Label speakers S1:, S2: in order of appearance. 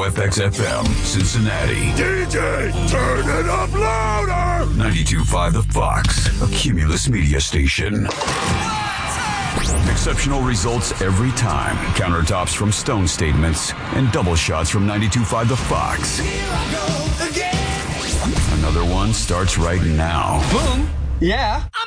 S1: KFOFX FM, Cincinnati.
S2: DJ, turn it up louder!
S1: 92.5 The Fox, a Cumulus media station. Exceptional results every time. Countertops from Stone Statements and double shots from 92.5 The Fox. Another one starts right now.
S3: Boom. Yeah.